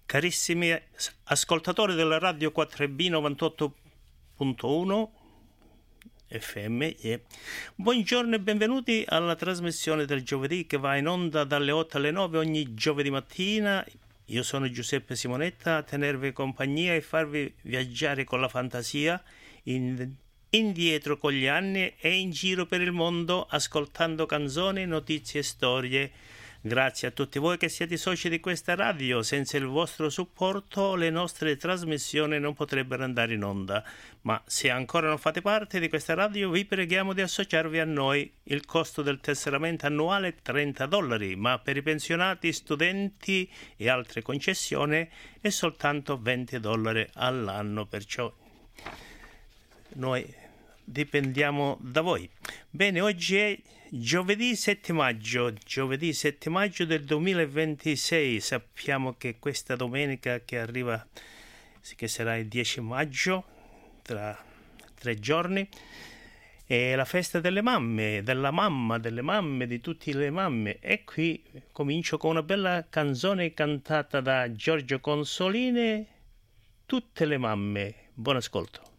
Carissimi ascoltatori della Radio 4B 98.1 FM, buongiorno e benvenuti alla trasmissione del giovedì che va in onda dalle 8 alle 9 ogni giovedì mattina. Io sono Giuseppe Simonetta a tenervi compagnia e farvi viaggiare con la fantasia indietro con gli anni e in giro per il mondo ascoltando canzoni, notizie e storie. Grazie a tutti voi che siete soci di questa radio. Senza il vostro supporto le nostre trasmissioni non potrebbero andare in onda. Ma se ancora non fate parte di questa radio vi preghiamo di associarvi a noi. Il costo del tesseramento annuale è $30, ma per i pensionati, studenti e altre concessioni è soltanto $20 all'anno. Perciò noi dipendiamo da voi. Bene, oggi è giovedì 7 maggio del 2026. Sappiamo che questa domenica che arriva, che sarà il 10 maggio, tra 3 giorni, è la festa delle mamme, delle mamme, di tutte le mamme. E qui comincio con una bella canzone cantata da Giorgio Consolini, Tutte le mamme. Buon ascolto.